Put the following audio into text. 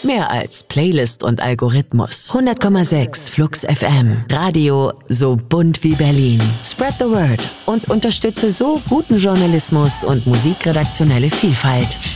Mehr als Playlist und Algorithmus. 100,6 Flux FM. Radio so bunt wie Berlin. Spread the word und unterstütze so guten Journalismus und musikredaktionelle Vielfalt.